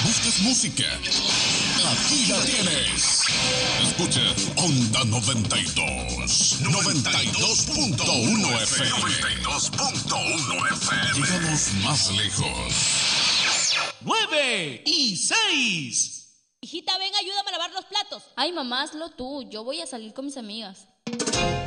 buscas música, aquí la tienes. Escucha Onda 92, 92.1 FM. 92.1 FM. Llegamos más lejos. 9 y 6. Hijita, ven, ayúdame a lavar los platos. Ay, mamá, hazlo tú. Yo voy a salir con mis amigas.